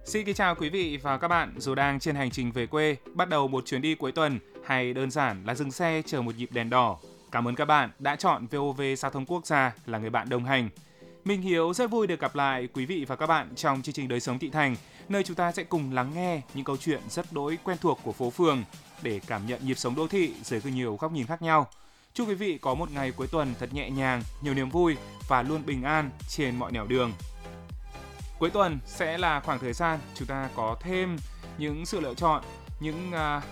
Xin kính chào quý vị và các bạn. Dù đang trên hành trình về quê, bắt đầu một chuyến đi cuối tuần hay đơn giản là dừng xe chờ một nhịp đèn đỏ, cảm ơn các bạn đã chọn VOV Giao thông Quốc gia là người bạn đồng hành. Mình Hiếu rất vui được gặp lại quý vị và các bạn trong chương trình Đời sống thị thành, nơi chúng ta sẽ cùng lắng nghe những câu chuyện rất đỗi quen thuộc của phố phường để cảm nhận nhịp sống đô thị dưới nhiều góc nhìn khác nhau. Chúc quý vị có một ngày cuối tuần thật nhẹ nhàng, nhiều niềm vui và luôn bình an trên mọi nẻo đường. Cuối tuần sẽ là khoảng thời gian chúng ta có thêm những sự lựa chọn, những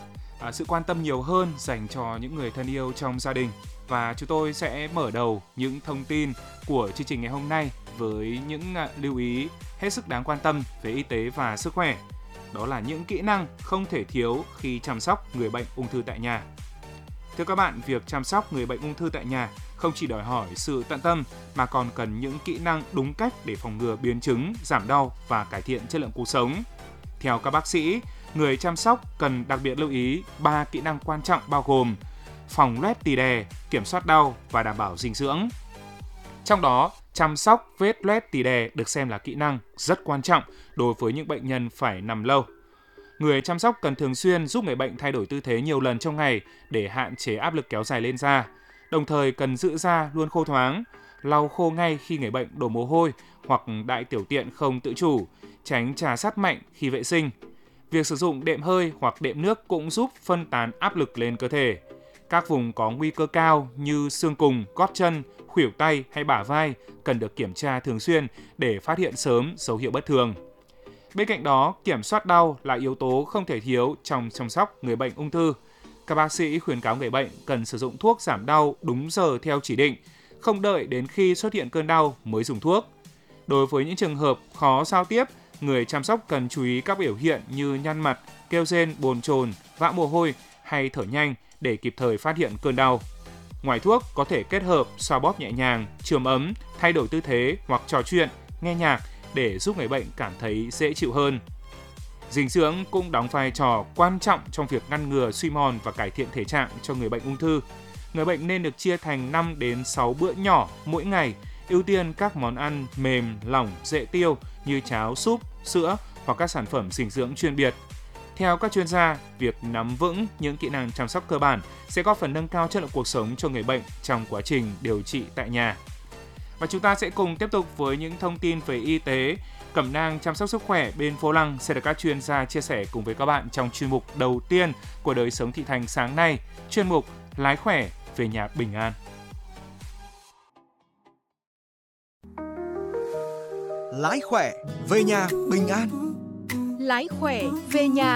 sự quan tâm nhiều hơn dành cho những người thân yêu trong gia đình. Và chúng tôi sẽ mở đầu những thông tin của chương trình ngày hôm nay với những lưu ý hết sức đáng quan tâm về y tế và sức khỏe. Đó là những kỹ năng không thể thiếu khi chăm sóc người bệnh ung thư tại nhà. Thưa các bạn, việc chăm sóc người bệnh ung thư tại nhà không chỉ đòi hỏi sự tận tâm mà còn cần những kỹ năng đúng cách để phòng ngừa biến chứng, giảm đau và cải thiện chất lượng cuộc sống. Theo các bác sĩ, người chăm sóc cần đặc biệt lưu ý 3 kỹ năng quan trọng bao gồm phòng loét tì đè, kiểm soát đau và đảm bảo dinh dưỡng. Trong đó, chăm sóc vết loét tì đè được xem là kỹ năng rất quan trọng đối với những bệnh nhân phải nằm lâu. Người chăm sóc cần thường xuyên giúp người bệnh thay đổi tư thế nhiều lần trong ngày để hạn chế áp lực kéo dài lên da. Đồng thời cần giữ da luôn khô thoáng, lau khô ngay khi người bệnh đổ mồ hôi hoặc đại tiểu tiện không tự chủ, tránh chà sát mạnh khi vệ sinh. Việc sử dụng đệm hơi hoặc đệm nước cũng giúp phân tán áp lực lên cơ thể. Các vùng có nguy cơ cao như xương cùng, gót chân, khuỷu tay hay bả vai cần được kiểm tra thường xuyên để phát hiện sớm dấu hiệu bất thường. Bên cạnh đó, kiểm soát đau là yếu tố không thể thiếu trong chăm sóc người bệnh ung thư. Các bác sĩ khuyến cáo người bệnh cần sử dụng thuốc giảm đau đúng giờ theo chỉ định, không đợi đến khi xuất hiện cơn đau mới dùng thuốc. Đối với những trường hợp khó giao tiếp, người chăm sóc cần chú ý các biểu hiện như nhăn mặt, kêu rên, bồn chồn, vã mồ hôi hay thở nhanh để kịp thời phát hiện cơn đau. Ngoài thuốc, có thể kết hợp xoa bóp nhẹ nhàng, chườm ấm, thay đổi tư thế hoặc trò chuyện, nghe nhạc để giúp người bệnh cảm thấy dễ chịu hơn. Dinh dưỡng cũng đóng vai trò quan trọng trong việc ngăn ngừa suy mòn và cải thiện thể trạng cho người bệnh ung thư. Người bệnh nên được chia thành 5 đến 6 bữa nhỏ mỗi ngày, ưu tiên các món ăn mềm, lỏng, dễ tiêu như cháo, súp, sữa hoặc các sản phẩm dinh dưỡng chuyên biệt. Theo các chuyên gia, việc nắm vững những kỹ năng chăm sóc cơ bản sẽ góp phần nâng cao chất lượng cuộc sống cho người bệnh trong quá trình điều trị tại nhà. Và chúng ta sẽ cùng tiếp tục với những thông tin về y tế. Cẩm nang chăm sóc sức khỏe bên vô lăng sẽ được các chuyên gia chia sẻ cùng với các bạn trong chuyên mục đầu tiên của Đời sống thị thành sáng nay, chuyên mục Lái khỏe về nhà bình an. Lái khỏe về nhà bình an. Lái khỏe về nhà